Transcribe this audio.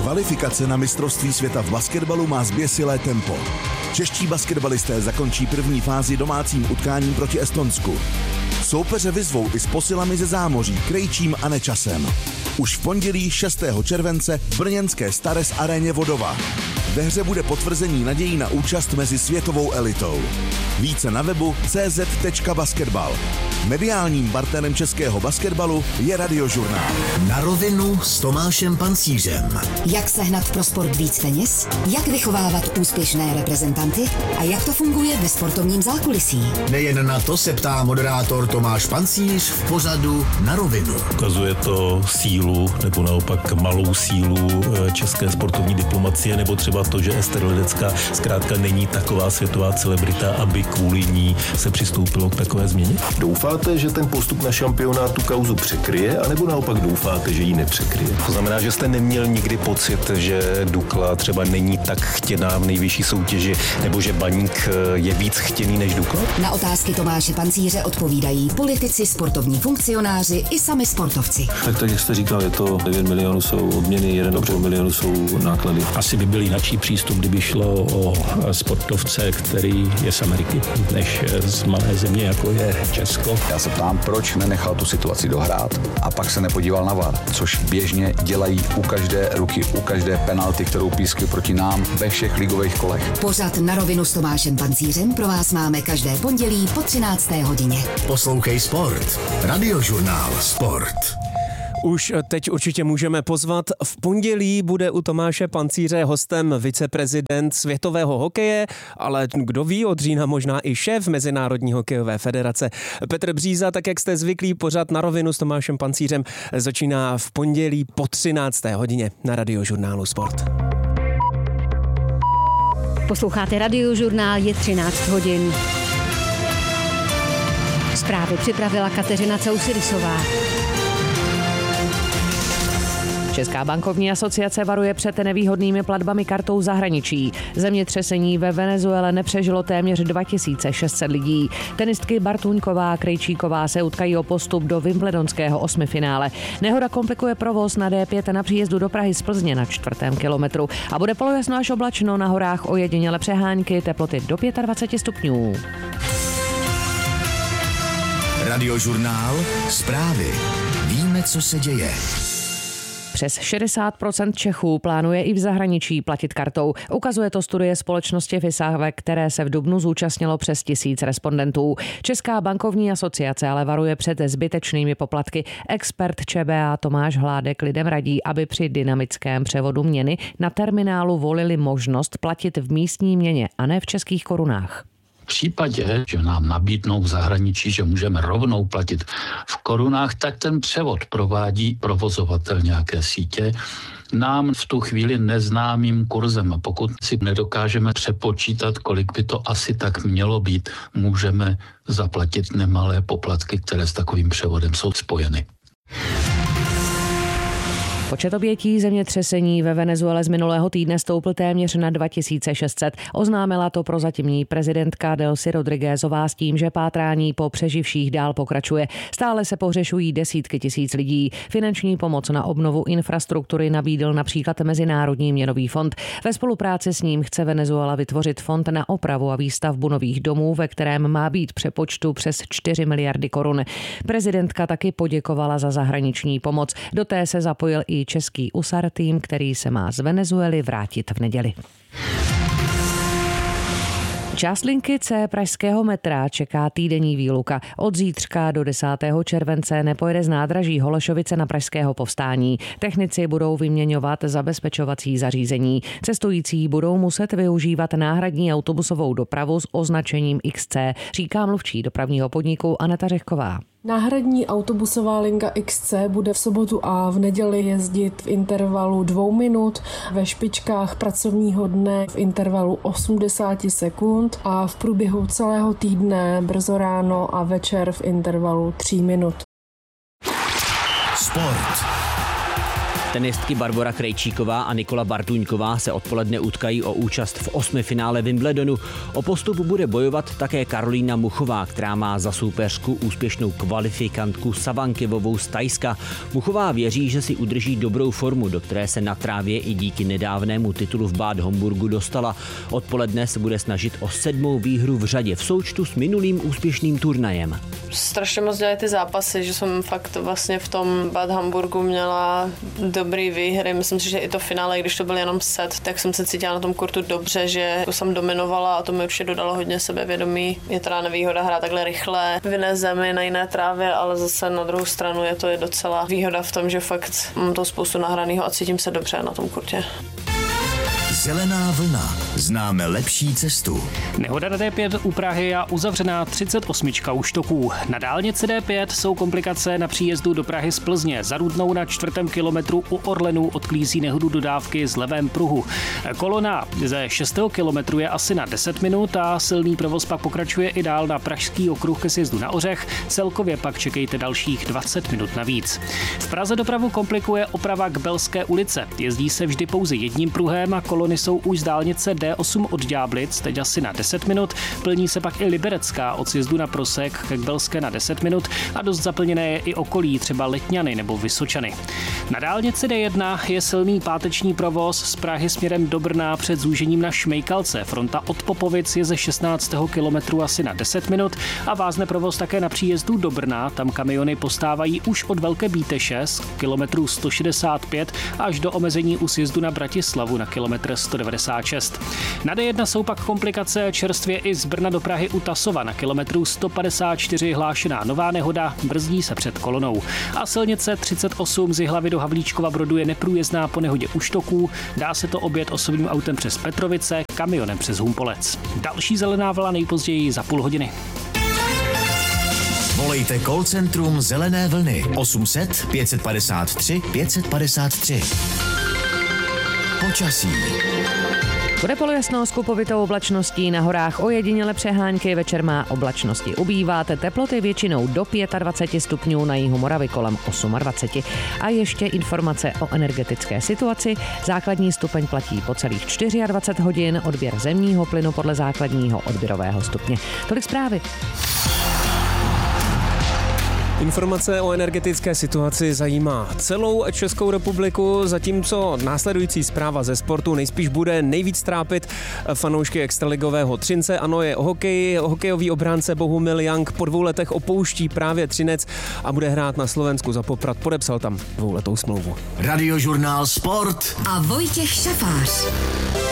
Kvalifikace na mistrovství světa v basketbalu má zběsilé tempo. Čeští basketbalisté zakončí první fázi domácím utkáním proti Estonsku. Soupeře vyzvou i s posilami ze zámoří, Krejčím a Nečasem. Už v pondělí 6. července v brněnské Stares aréně Vodova. Ve hře bude potvrzení nadějí na účast mezi světovou elitou. Více na webu cz.basketbal. Mediálním partnerem českého basketbalu je Radiožurnál. Na rovinu s Tomášem Pancířem. Jak sehnat pro sport víc peněz? Jak vychovávat úspěšné reprezentanty? A jak to funguje ve sportovním zákulisí? Nejen na to se ptá moderátor Tomáš Pancíř v pořadu Na rovinu. Ukazuje to sílu nebo naopak malou sílu české sportovní diplomacie, nebo třeba to, že Ester Ledecká zkrátka není taková světová celebrita, aby kvůli ní se přistoupilo k takové změně? Doufáte, že ten postup na šampionát tu kauzu překryje, anebo naopak doufáte, že ji nepřekryje? To znamená, že jste neměl nikdy pocit, že Dukla třeba není tak chtěná v nejvyšší soutěži, nebo že Baník je víc chtěný než Dukla? Na otázky Tomáše Pancíře odpovídají politici, sportovní funkcionáři i sami sportovci. Tak jak jste říkal, je to 9 milionů jsou odměny, 1,5 milionu jsou náklady. Asi by byl jináčí přístup, kdyby šlo o sportovce, který je z Ameriky, než z malé země, jako je Česko. Já se ptám, proč nenechal tu situaci dohrát a pak se nepodíval na VAR, což běžně dělají u každé ruky, u každé penalty, kterou pískli proti nám ve všech ligových kolech. Pořad Na rovinu s Tomášem Pancířem pro vás máme každé pondělí po 13. hodině. Poslouchej Sport. Radiožurnál Sport. Už teď určitě můžeme pozvat. V pondělí bude u Tomáše Pancíře hostem viceprezident světového hokeje, ale kdo ví, od října možná i šéf Mezinárodní hokejové federace. Petr Bříza, tak jak jste zvyklí, pořad Na rovinu s Tomášem Pancířem začíná v pondělí po 13. hodině na Radiožurnálu Sport. Posloucháte Radiožurnál, je 13 hodin. Zprávy připravila Kateřina Causirisová. Česká bankovní asociace varuje před nevýhodnými platbami kartou zahraničí. Zemětřesení ve Venezuele nepřežilo téměř 2600 lidí. Tenistky Bartuňková a Krejčíková se utkají o postup do wimbledonského osmifinále. Nehoda komplikuje provoz na D5 na příjezdu do Prahy z Plzně na 4. kilometru a bude polojasno až oblačno, na horách ojediněle přehánky, teploty do 25 stupňů. Radiožurnál Zprávy. Víme, co se děje. Přes 60% Čechů plánuje i v zahraničí platit kartou. Ukazuje to studie společnosti FISA, ve které se v dubnu zúčastnilo přes 1000 respondentů. Česká bankovní asociace ale varuje před zbytečnými poplatky. Expert ČBA Tomáš Hládek lidem radí, aby při dynamickém převodu měny na terminálu volili možnost platit v místní měně a ne v českých korunách. V případě, že nám nabídnou v zahraničí, že můžeme rovnou platit v korunách, tak ten převod provádí provozovatel nějaké sítě nám v tu chvíli neznámým kurzem. A pokud si nedokážeme přepočítat, kolik by to asi tak mělo být, můžeme zaplatit nemalé poplatky, které s takovým převodem jsou spojeny. Počet obětí zemětřesení ve Venezuele z minulého týdne stoupl téměř na 2600. Oznámila to prozatímní prezidentka Delcy Rodriguezová s tím, že pátrání po přeživších dál pokračuje. Stále se pohřešují desítky tisíc lidí. Finanční pomoc na obnovu infrastruktury nabídl například Mezinárodní měnový fond. Ve spolupráci s ním chce Venezuela vytvořit fond na opravu a výstavbu nových domů, ve kterém má být přepočtu přes 4 miliardy korun. Prezidentka taky poděkovala za zahraniční pomoc. Do té se zapojil i český USAR tým, který se má z Venezuely vrátit v neděli. Část linky C pražského metra čeká týdenní výluka. Od zítřka do 10. července nepojede z nádraží Holešovice na Pražského Povstání. Technici budou vyměňovat zabezpečovací zařízení. Cestující budou muset využívat náhradní autobusovou dopravu s označením XC, říká mluvčí dopravního podniku Aneta Řehková. Náhradní autobusová linka XC bude v sobotu a v neděli jezdit v intervalu 2 minut, ve špičkách pracovního dne v intervalu 80 sekund a v průběhu celého týdne brzo ráno a večer v intervalu 3 minut. Sport. Tenistky Barbora Krejčíková a Nikola Bartuňková se odpoledne utkají o účast v 8. finále Wimbledonu. O postup bude bojovat také Karolína Muchová, která má za soupeřku úspěšnou kvalifikantku Savankivovou z Thajska. Muchová věří, že si udrží dobrou formu, do které se na trávě i díky nedávnému titulu v Bad Homburgu dostala. Odpoledne se bude snažit o 7. výhru v řadě v součtu s minulým úspěšným turnajem. Strašně moc dělají ty zápasy, že jsem fakt vlastně v tom Bad Hamburgu měla dobrý výhry. Myslím si, že i to finále, když to byl jenom set, tak jsem se cítila na tom kurtu dobře, že jsem dominovala a to mi určitě dodalo hodně sebevědomí. Je teda nevýhoda hrát takhle rychle v jiné zemi, na jiné trávě, ale zase na druhou stranu je to docela výhoda v tom, že fakt mám to spoustu nahraného a cítím se dobře na tom kurtě. Zelená vlna. Známe lepší cestu. Nehoda na D5 u Prahy a uzavřená 38 u Štoků. Na dálnici D5 jsou komplikace na příjezdu do Prahy z Plzně. Za Rudnou na 4. kilometru u Orlenů odklízí nehodu dodávky z levém pruhu. Kolona ze 6. kilometru je asi na 10 minut a silný provoz pak pokračuje i dál na Pražský okruh ke sjezdu na Ořech. Celkově pak čekejte dalších 20 minut navíc. V Praze dopravu komplikuje oprava k Belské ulice. Jezdí se vždy pouze jedním pruhem a kolony jsou už z dálnice D8 od Ďáblic, teď asi na 10 minut. Plní se pak i Liberecká od sjezdu na Prosek ke Belské na 10 minut a dost zaplněné je i okolí, třeba Letňany nebo Vysočany. Na dálnici D1 je silný páteční provoz z Prahy směrem do Brna před zúžením na Šmejkalce. Fronta od Popovic je ze 16. kilometru asi na 10 minut a vázne provoz také na příjezdu do Brna. Tam kamiony postávají už od Velké Bíteše z kilometru 165 až do omezení u sjezdu na Bratislavu na kilometr 196. Na D1 jsou pak komplikace čerstvě i z Brna do Prahy u Tasova na kilometru 154 hlášená nová nehoda, brzdí se před kolonou. A silnice 38 z Jihlavy do Havlíčkova Brodu je neprůjezdná po nehodě u Štoků, dá se to objet osobním autem přes Petrovice, kamionem přes Humpolec. Další zelená vlna nejpozději za půl hodiny. Volejte call centrum Zelené vlny 800 553 553. Počasí. Bude polojasno s kupovitou oblačností, na horách ojediněle přehánky, večer má oblačnosti ubývat, teploty většinou do 25 stupňů, na jihu Moravy kolem 28. A ještě informace o energetické situaci. Základní stupeň platí po celých 24 hodin, odběr zemního plynu podle základního odběrového stupně. Tolik zprávy. Informace o energetické situaci zajímá celou Českou republiku, zatímco následující zpráva ze sportu nejspíš bude nejvíc trápit fanoušky extraligového Třince. Ano, je hokejový obránce Bohumil Young po 2 letech opouští právě Třinec a bude hrát na Slovensku za Poprad. Podepsal tam 2letou smlouvu. Radiožurnál Sport a Vojtěch Šafář.